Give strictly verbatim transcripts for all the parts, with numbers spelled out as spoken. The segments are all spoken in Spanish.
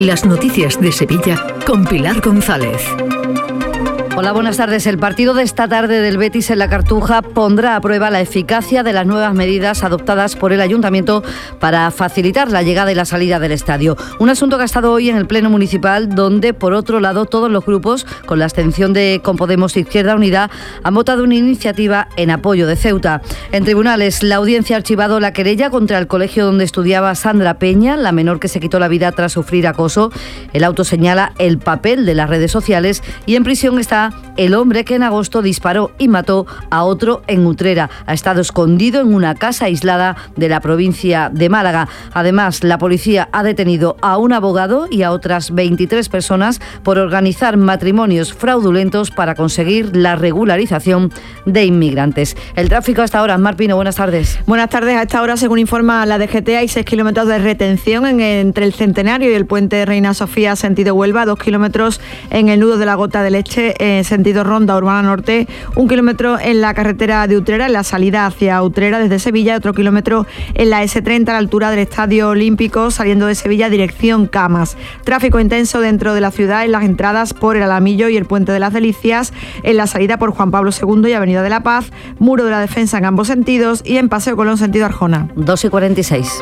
Las noticias de Sevilla con Pilar González. Hola, buenas tardes. El partido de esta tarde del Betis en la Cartuja pondrá a prueba la eficacia de las nuevas medidas adoptadas por el Ayuntamiento para facilitar la llegada y la salida del estadio. Un asunto que ha estado hoy en el Pleno Municipal, donde, por otro lado, todos los grupos, con la abstención de Compodemos e Izquierda Unida, han votado una iniciativa en apoyo de Ceuta. En tribunales, la audiencia ha archivado la querella contra el colegio donde estudiaba Sandra Peña, la menor que se quitó la vida tras sufrir acoso. El auto señala el papel de las redes sociales y en prisión está el hombre que en agosto disparó y mató a otro en Utrera. Ha estado escondido en una casa aislada de la provincia de Málaga. Además, la policía ha detenido a un abogado y a otras veintitrés personas por organizar matrimonios fraudulentos para conseguir la regularización de inmigrantes. El tráfico hasta ahora. Mar Pino, buenas tardes. Buenas tardes. A esta hora, según informa la D G T, hay seis kilómetros de retención en, entre el Centenario y el puente Reina Sofía, sentido Huelva, dos kilómetros en el nudo de la Gota de Leche, en sentido Ronda Urbana Norte, un kilómetro en la carretera de Utrera, en la salida hacia Utrera desde Sevilla, otro kilómetro en la ese treinta a la altura del Estadio Olímpico, saliendo de Sevilla dirección Camas. Tráfico intenso dentro de la ciudad en las entradas por el Alamillo y el Puente de las Delicias, en la salida por Juan Pablo segundo y Avenida de la Paz, Muro de la Defensa en ambos sentidos y en Paseo Colón sentido Arjona. dos y cuarenta y seis.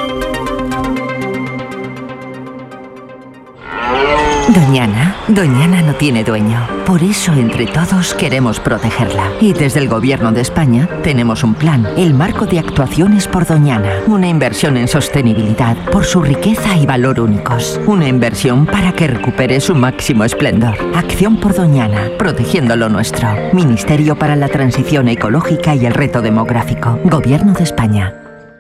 Doñana, Doñana no tiene dueño. Por eso, entre todos, queremos protegerla. Y desde el Gobierno de España tenemos un plan, el Marco de Actuaciones por Doñana. Una inversión en sostenibilidad por su riqueza y valor únicos. Una inversión para que recupere su máximo esplendor. Acción por Doñana, protegiendo lo nuestro. Ministerio para la Transición Ecológica y el Reto Demográfico. Gobierno de España.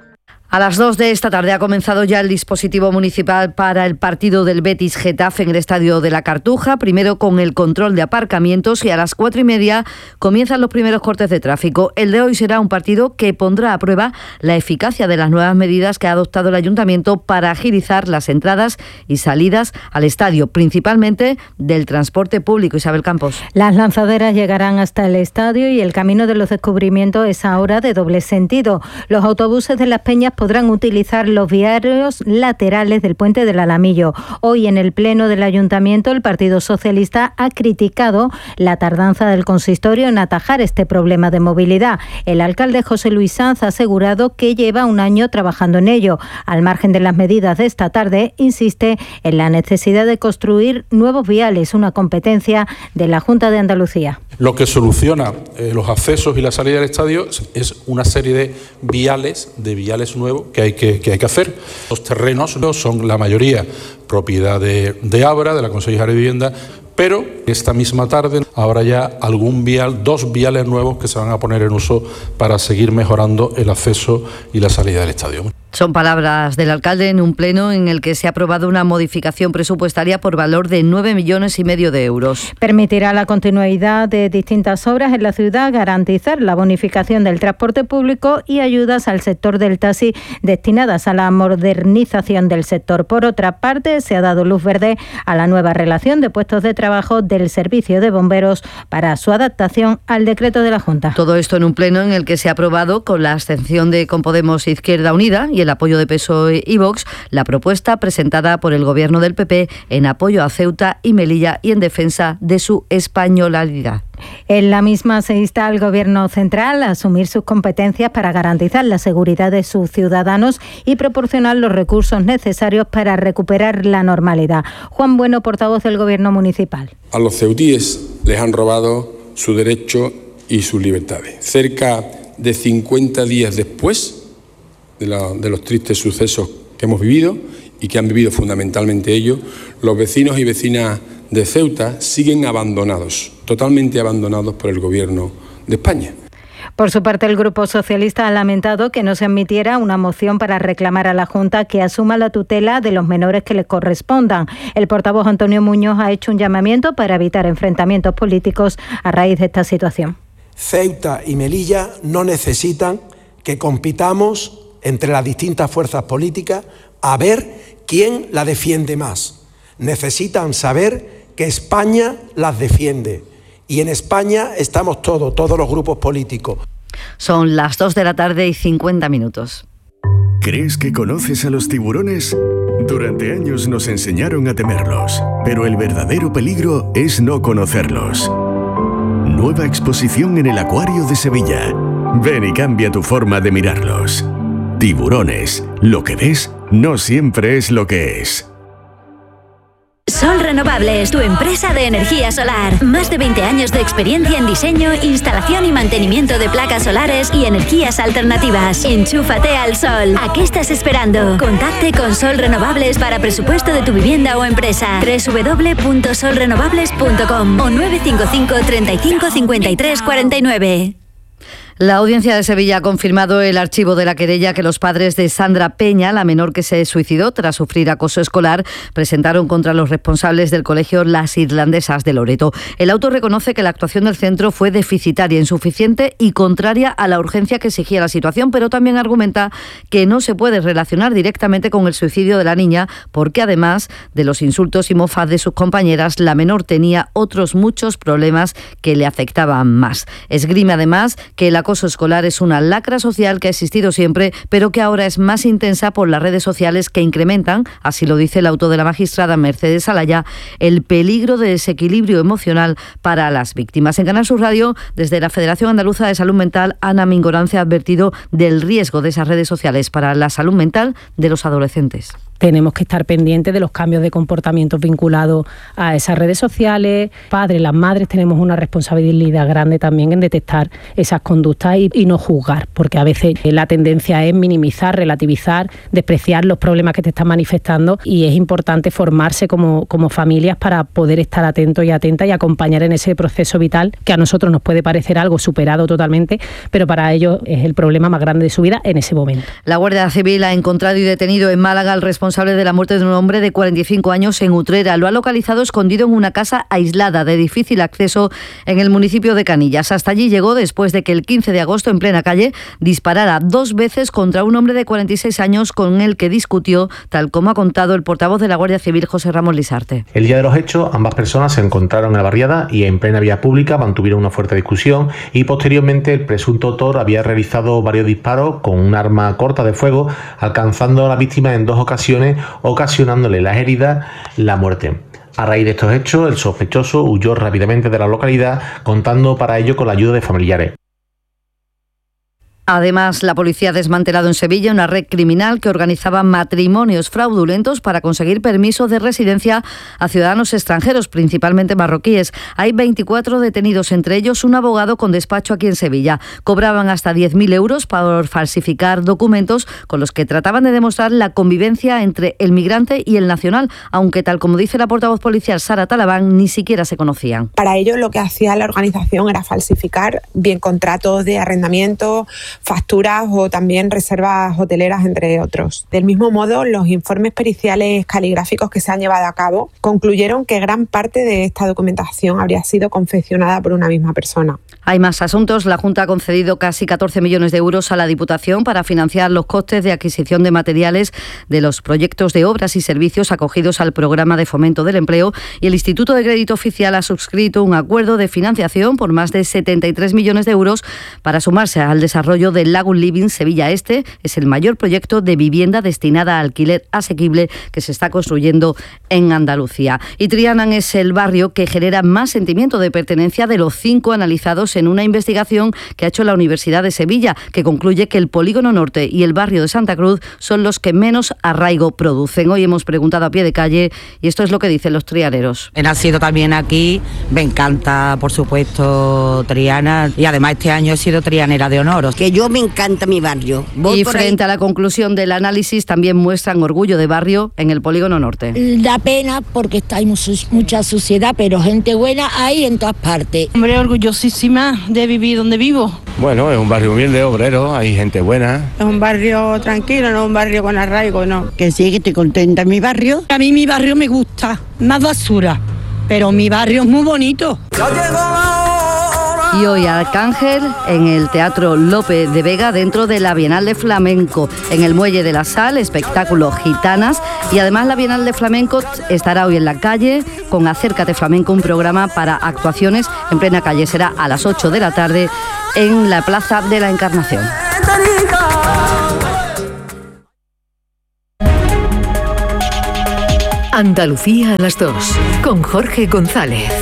A las dos de esta tarde ha comenzado ya el dispositivo municipal para el partido del Betis Getafe en el Estadio de la Cartuja, primero con el control de aparcamientos, y a las cuatro y media comienzan los primeros cortes de tráfico. El de hoy será un partido que pondrá a prueba la eficacia de las nuevas medidas que ha adoptado el Ayuntamiento para agilizar las entradas y salidas al estadio, principalmente del transporte público. Isabel Campos. Las lanzaderas llegarán hasta el estadio y el camino de los descubrimientos es ahora de doble sentido. Los autobuses de Las Peñas podrán utilizar los viarios laterales del puente del Alamillo. Hoy, en el Pleno del Ayuntamiento, el Partido Socialista ha criticado la tardanza del consistorio en atajar este problema de movilidad. El alcalde José Luis Sanz ha asegurado que lleva un año trabajando en ello. Al margen de las medidas de esta tarde, insiste en la necesidad de construir nuevos viales, una competencia de la Junta de Andalucía. Lo que soluciona eh, los accesos y la salida del estadio es una serie de viales, de viales nuevos que hay que, que hay que hacer. Los terrenos son la mayoría propiedad de, de Abra, de la Consejería de Vivienda, pero esta misma tarde habrá ya algún vial, dos viales nuevos que se van a poner en uso para seguir mejorando el acceso y la salida del estadio. Son palabras del alcalde en un pleno en el que se ha aprobado una modificación presupuestaria por valor de nueve millones y medio de euros. Permitirá la continuidad de distintas obras en la ciudad, garantizar la bonificación del transporte público y ayudas al sector del taxi destinadas a la modernización del sector. Por otra parte, se ha dado luz verde a la nueva relación de puestos de trabajo del Servicio de Bomberos para su adaptación al decreto de la Junta. Todo esto en un pleno en el que se ha aprobado, con la abstención de Compodemos e Izquierda Unida y el apoyo de P S O E y Vox, la propuesta presentada por el Gobierno del P P en apoyo a Ceuta y Melilla y en defensa de su españolidad. En la misma se insta al Gobierno central a asumir sus competencias para garantizar la seguridad de sus ciudadanos y proporcionar los recursos necesarios para recuperar la normalidad. Juan Bueno, portavoz del Gobierno municipal. A los ceutíes les han robado su derecho y sus libertades. Cerca de cincuenta días después de, la, de los tristes sucesos que hemos vivido y que han vivido fundamentalmente ellos, los vecinos y vecinas de Ceuta siguen abandonados, totalmente abandonados por el Gobierno de España. Por su parte, el Grupo Socialista ha lamentado que no se admitiera una moción para reclamar a la Junta que asuma la tutela de los menores que les correspondan. El portavoz Antonio Muñoz ha hecho un llamamiento para evitar enfrentamientos políticos a raíz de esta situación. Ceuta y Melilla no necesitan que compitamos entre las distintas fuerzas políticas a ver quién la defiende más. Necesitan saber que España las defiende. Y en España estamos todos, todos los grupos políticos. Son las dos de la tarde y cincuenta minutos. ¿Crees que conoces a los tiburones? Durante años nos enseñaron a temerlos, pero el verdadero peligro es no conocerlos. Nueva exposición en el Acuario de Sevilla. Ven y cambia tu forma de mirarlos. Tiburones. Lo que ves no siempre es lo que es. Sol Renovables, tu empresa de energía solar. Más de veinte años de experiencia en diseño, instalación y mantenimiento de placas solares y energías alternativas. Enchúfate al sol. ¿A qué estás esperando? Contacte con Sol Renovables para presupuesto de tu vivienda o empresa. doble u doble u doble u punto sol renovables punto com o nueve cinco cinco, treinta y cinco, cincuenta y tres, cuarenta y nueve. La Audiencia de Sevilla ha confirmado el archivo de la querella que los padres de Sandra Peña, la menor que se suicidó tras sufrir acoso escolar, presentaron contra los responsables del colegio Las Irlandesas de Loreto. El auto reconoce que la actuación del centro fue deficitaria, insuficiente y contraria a la urgencia que exigía la situación, pero también argumenta que no se puede relacionar directamente con el suicidio de la niña porque, además de los insultos y mofas de sus compañeras, la menor tenía otros muchos problemas que le afectaban más. Esgrime además que el acoso escolar es una lacra social que ha existido siempre, pero que ahora es más intensa por las redes sociales que incrementan, así lo dice el auto de la magistrada Mercedes Alaya, el peligro de desequilibrio emocional para las víctimas. En Canal Sur Radio, desde la Federación Andaluza de Salud Mental, Ana Mingorance ha advertido del riesgo de esas redes sociales para la salud mental de los adolescentes. Tenemos que estar pendientes de los cambios de comportamientos vinculados a esas redes sociales. Padres, las madres tenemos una responsabilidad grande también en detectar esas conductas y, y no juzgar, porque a veces la tendencia es minimizar, relativizar, despreciar los problemas que te están manifestando, y es importante formarse como, como familias para poder estar atentos y atentas y acompañar en ese proceso vital que a nosotros nos puede parecer algo superado totalmente, pero para ellos es el problema más grande de su vida en ese momento. La Guardia Civil ha encontrado y detenido en Málaga al responsable de la muerte de un hombre de cuarenta y cinco años en Utrera. Lo ha localizado escondido en una casa aislada de difícil acceso en el municipio de Canillas. Hasta allí llegó después de que el quince de agosto, en plena calle, disparara dos veces contra un hombre de cuarenta y seis años con el que discutió, tal como ha contado el portavoz de la Guardia Civil, José Ramos Lisarte. El día de los hechos, ambas personas se encontraron en la barriada y en plena vía pública mantuvieron una fuerte discusión, y posteriormente el presunto autor había realizado varios disparos con un arma corta de fuego, alcanzando a la víctima en dos ocasiones, ocasionándole las heridas, la muerte. A raíz de estos hechos, el sospechoso huyó rápidamente de la localidad, contando para ello con la ayuda de familiares. Además, la policía ha desmantelado en Sevilla una red criminal que organizaba matrimonios fraudulentos para conseguir permisos de residencia a ciudadanos extranjeros, principalmente marroquíes. Hay veinticuatro detenidos, entre ellos un abogado con despacho aquí en Sevilla. Cobraban hasta diez mil euros por falsificar documentos con los que trataban de demostrar la convivencia entre el migrante y el nacional, aunque, tal como dice la portavoz policial Sara Talabán, ni siquiera se conocían. Para ello, lo que hacía la organización era falsificar bien contratos de arrendamiento, facturas o también reservas hoteleras, entre otros. Del mismo modo, los informes periciales caligráficos que se han llevado a cabo concluyeron que gran parte de esta documentación habría sido confeccionada por una misma persona. Hay más asuntos. La Junta ha concedido casi catorce millones de euros a la Diputación para financiar los costes de adquisición de materiales de los proyectos de obras y servicios acogidos al Programa de Fomento del Empleo, y el Instituto de Crédito Oficial ha suscrito un acuerdo de financiación por más de setenta y tres millones de euros para sumarse al desarrollo del Lagoon Living Sevilla Este. Es el mayor proyecto de vivienda destinada a alquiler asequible que se está construyendo en Andalucía. Y Trianan es el barrio que genera más sentimiento de pertenencia de los cinco analizados en una investigación que ha hecho la Universidad de Sevilla, que concluye que el Polígono Norte y el barrio de Santa Cruz son los que menos arraigo producen. Hoy hemos preguntado a pie de calle y esto es lo que dicen los trianeros. He nacido también aquí, me encanta, por supuesto, Triana, y además este año he sido trianera de honor. Que yo me encanta mi barrio. Voy y frente ahí. A la conclusión del análisis también muestran orgullo de barrio en el Polígono Norte. Da pena porque está hay mucha suciedad, pero gente buena hay en todas partes. Hombre, orgullosísima de vivir donde vivo. Bueno, es un barrio humilde, obrero, hay gente buena. Es un barrio tranquilo, no un barrio con arraigo, no. Que sí, que estoy contenta en mi barrio. A mí mi barrio me gusta, más basura, pero mi barrio es muy bonito. Y hoy Arcángel en el Teatro Lope de Vega, dentro de la Bienal de Flamenco. En el Muelle de la Sal, espectáculo Gitanas. Y además la Bienal de Flamenco estará hoy en la calle con Acércate Flamenco, un programa para actuaciones en plena calle. Será a las ocho de la tarde en la Plaza de la Encarnación. Andalucía a las dos, con Jorge González.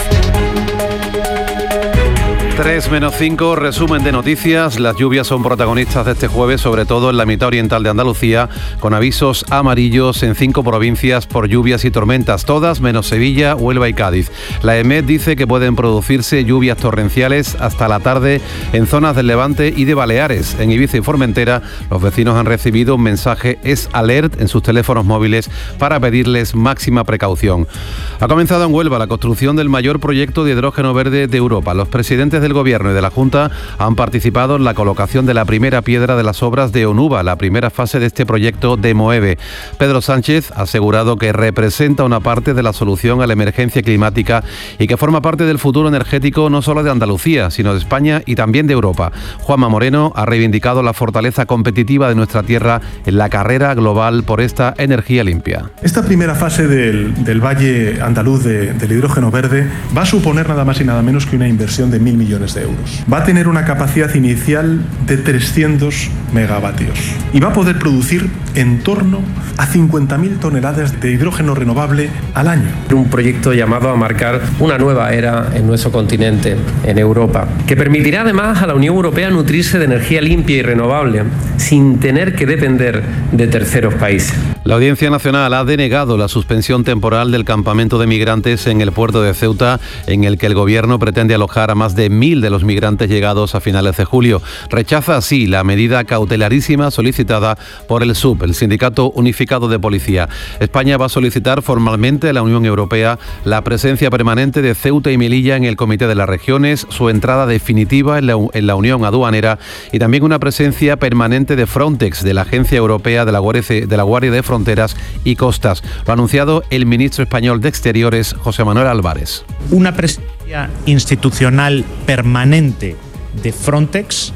tres menos cinco, resumen de noticias. Las lluvias son protagonistas de este jueves, sobre todo en la mitad oriental de Andalucía, con avisos amarillos en cinco provincias por lluvias y tormentas, todas menos Sevilla, Huelva y Cádiz. La EMET dice que pueden producirse lluvias torrenciales hasta la tarde en zonas del Levante y de Baleares. En Ibiza y Formentera, los vecinos han recibido un mensaje Es Alert en sus teléfonos móviles para pedirles máxima precaución. Ha comenzado en Huelva la construcción del mayor proyecto de hidrógeno verde de Europa. Los presidentes del Gobierno y de la Junta han participado en la colocación de la primera piedra de las obras de Onuba, la primera fase de este proyecto de Moeve. Pedro Sánchez ha asegurado que representa una parte de la solución a la emergencia climática y que forma parte del futuro energético no solo de Andalucía, sino de España y también de Europa. Juanma Moreno ha reivindicado la fortaleza competitiva de nuestra tierra en la carrera global por esta energía limpia. Esta primera fase del, del Valle Andaluz de, del hidrógeno verde va a suponer nada más y nada menos que una inversión de mil millones de euros. Va a tener una capacidad inicial de trescientos megavatios y va a poder producir en torno a cincuenta mil toneladas de hidrógeno renovable al año. Un proyecto llamado a marcar una nueva era en nuestro continente, en Europa, que permitirá además a la Unión Europea nutrirse de energía limpia y renovable sin tener que depender de terceros países. La Audiencia Nacional ha denegado la suspensión temporal del campamento de migrantes en el puerto de Ceuta, en el que el gobierno pretende alojar a más de mil de los migrantes llegados a finales de julio. Rechaza así la medida cautelarísima solicitada por el S U P, el Sindicato Unificado de Policía. España va a solicitar formalmente a la Unión Europea la presencia permanente de Ceuta y Melilla en el Comité de las Regiones, su entrada definitiva en la, en la Unión Aduanera y también una presencia permanente de Frontex, de la Agencia Europea de la Guardia de, la Guardia de Fronteras y Costas. Lo ha anunciado el ministro español de Exteriores, José Manuel Álvarez. Una presencia institucional permanente de Frontex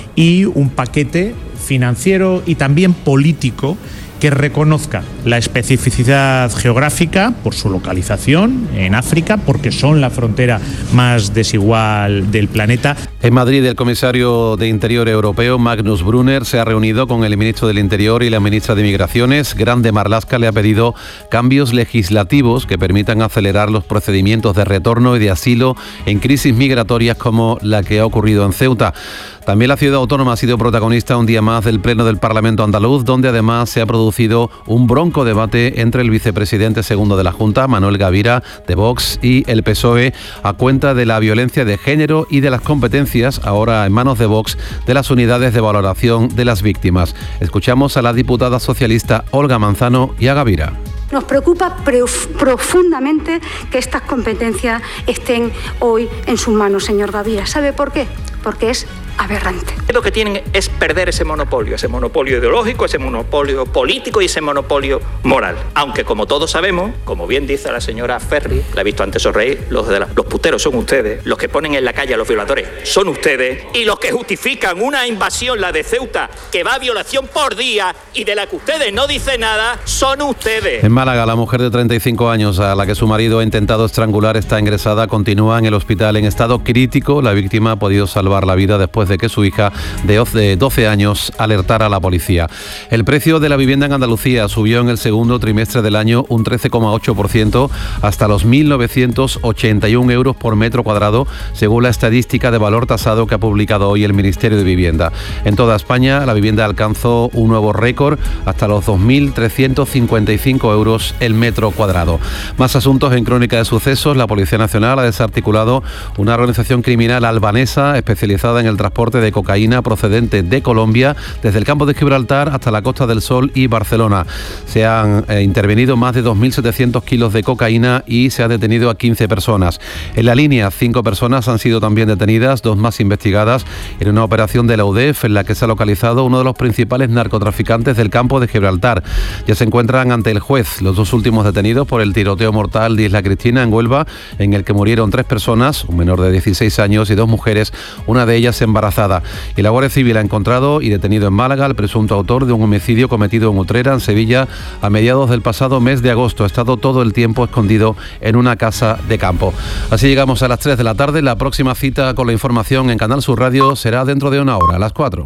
y un paquete financiero y también político que reconozca la especificidad geográfica por su localización en África, porque son la frontera más desigual del planeta. En Madrid, el comisario de Interior europeo, Magnus Brunner, se ha reunido con el ministro del Interior y la ministra de Migraciones. Grande Marlaska le ha pedido cambios legislativos que permitan acelerar los procedimientos de retorno y de asilo en crisis migratorias como la que ha ocurrido en Ceuta. También la ciudad autónoma ha sido protagonista un día más del Pleno del Parlamento andaluz, donde además se ha producido un bronco debate entre el vicepresidente segundo de la Junta, Manuel Gavira, de Vox, y el P S O E, a cuenta de la violencia de género y de las competencias, ahora en manos de Vox, de las unidades de valoración de las víctimas. Escuchamos a la diputada socialista Olga Manzano y a Gavira. Nos preocupa profundamente que estas competencias estén hoy en sus manos, señor Gavira. ¿Sabe por qué? Porque es aberrante. Lo que tienen es perder ese monopolio, ese monopolio ideológico, ese monopolio político y ese monopolio moral. Aunque, como todos sabemos, como bien dice la señora Ferri, la he visto antes sonreír, los, de la, los puteros son ustedes, los que ponen en la calle a los violadores son ustedes, y los que justifican una invasión, la de Ceuta, que va a violación por día y de la que ustedes no dicen nada, son ustedes. En Málaga, la mujer de treinta y cinco años a la que su marido ha intentado estrangular está ingresada, continúa en el hospital en estado crítico. La víctima ha podido salvar la vida después de que su hija de doce años alertara a la policía. El precio de la vivienda en Andalucía subió en el segundo trimestre del año un trece coma ocho por ciento hasta los mil novecientos ochenta y un euros por metro cuadrado, según la estadística de valor tasado que ha publicado hoy el Ministerio de Vivienda. En toda España, la vivienda alcanzó un nuevo récord hasta los dos mil trescientos cincuenta y cinco euros el metro cuadrado. Más asuntos en Crónica de Sucesos. La Policía Nacional ha desarticulado una organización criminal albanesa especializada en el transporte de cocaína procedente de Colombia desde el campo de Gibraltar hasta la Costa del Sol y Barcelona. Se han eh, intervenido más de dos mil setecientos kilos de cocaína y se ha detenido a quince personas. En la línea, cinco personas han sido también detenidas, dos más investigadas en una operación de la U D E F en la que se ha localizado uno de los principales narcotraficantes del campo de Gibraltar. Ya se encuentran ante el juez los dos últimos detenidos por el tiroteo mortal de Isla Cristina en Huelva, en el que murieron tres personas, un menor de dieciséis años y dos mujeres, una de ellas embarazada. Y la Guardia Civil ha encontrado y detenido en Málaga al presunto autor de un homicidio cometido en Utrera, en Sevilla, a mediados del pasado mes de agosto. Ha estado todo el tiempo escondido en una casa de campo. Así llegamos a las tres de la tarde. La próxima cita con la información en Canal Sur Radio será dentro de una hora, a las cuatro.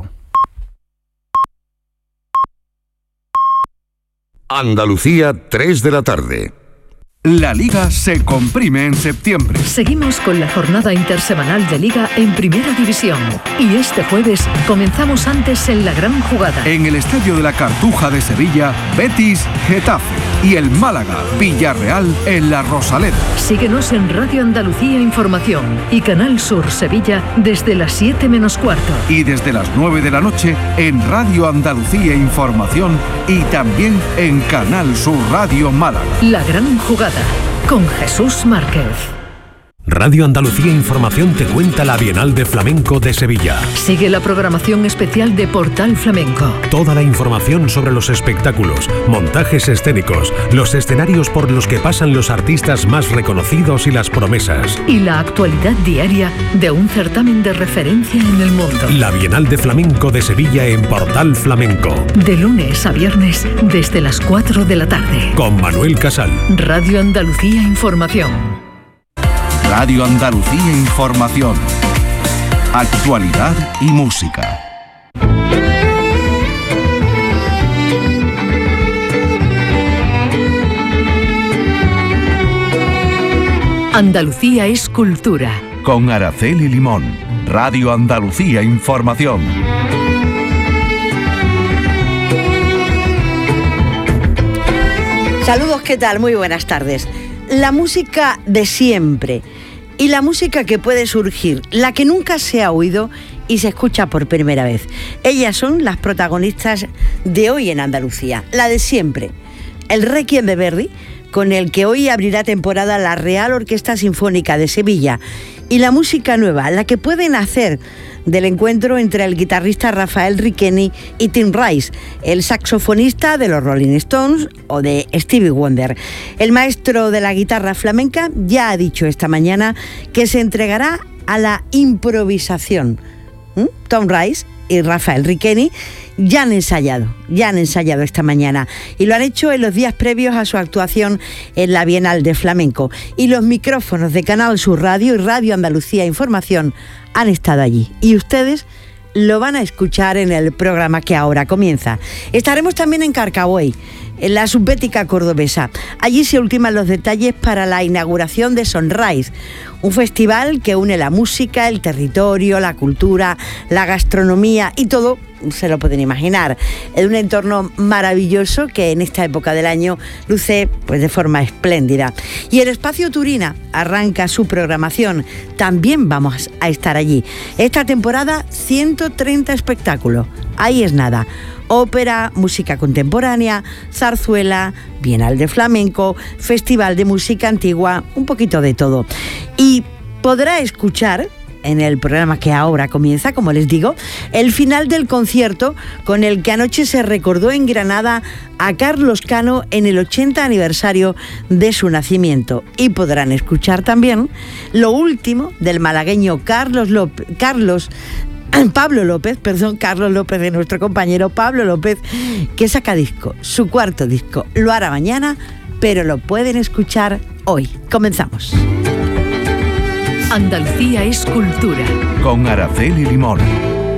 Andalucía, tres de la tarde. La Liga se comprime en septiembre. Seguimos con la jornada intersemanal de Liga en Primera División. Y este jueves comenzamos antes en la gran jugada. En el Estadio de la Cartuja de Sevilla, Betis, Getafe. Y el Málaga, Villarreal en la Rosaleda. Síguenos en Radio Andalucía Información y Canal Sur Sevilla desde las siete menos cuarto. Y desde las nueve de la noche en Radio Andalucía Información y también en Canal Sur Radio Málaga. La gran jugada con Jesús Márquez. Radio Andalucía Información te cuenta la Bienal de Flamenco de Sevilla. Sigue la programación especial de Portal Flamenco. Toda la información sobre los espectáculos, montajes escénicos, los escenarios por los que pasan los artistas más reconocidos y las promesas. Y la actualidad diaria de un certamen de referencia en el mundo. La Bienal de Flamenco de Sevilla en Portal Flamenco. De lunes a viernes desde las cuatro de la tarde. Con Manuel Casal. Radio Andalucía Información. Radio Andalucía Información. Actualidad y música. Andalucía es cultura. Con Araceli Limón. Radio Andalucía Información. Saludos, ¿qué tal? Muy buenas tardes. La música de siempre y la música que puede surgir, la que nunca se ha oído y se escucha por primera vez. Ellas son las protagonistas de hoy en Andalucía, la de siempre. El Requiem de Verdi, con el que hoy abrirá temporada la Real Orquesta Sinfónica de Sevilla, y la música nueva, la que puede nacer del encuentro entre el guitarrista Rafael Riqueni y Tim Rice, el saxofonista de los Rolling Stones o de Stevie Wonder. El maestro de la guitarra flamenca ya ha dicho esta mañana que se entregará a la improvisación. ¿Mm? Tom Rice y Rafael Riqueni ya han ensayado, ya han ensayado esta mañana y lo han hecho en los días previos a su actuación en la Bienal de Flamenco. Y los micrófonos de Canal Sur Radio y Radio Andalucía Información han estado allí. Y ustedes lo van a escuchar en el programa que ahora comienza. Estaremos también en Carcabuey, en la subbética cordobesa. Allí se ultiman los detalles para la inauguración de Sunrise, un festival que une la música, el territorio, la cultura, la gastronomía y todo, se lo pueden imaginar, en un entorno maravilloso que en esta época del año luce pues de forma espléndida. Y el Espacio Turina arranca su programación, también vamos a estar allí. Esta temporada ciento treinta espectáculos, ahí es nada. Ópera, música contemporánea, zarzuela, Bienal de Flamenco, Festival de Música Antigua, un poquito de todo. Y podrá escuchar en el programa que ahora comienza, como les digo, el final del concierto con el que anoche se recordó en Granada a Carlos Cano en el ochenta aniversario de su nacimiento. Y podrán escuchar también lo último del malagueño Carlos López, Carlos Pablo López, perdón, Carlos López, de nuestro compañero Pablo López, que saca disco, su cuarto disco. Lo hará mañana, pero lo pueden escuchar hoy. Comenzamos. Andalucía es cultura. Con Araceli Limón.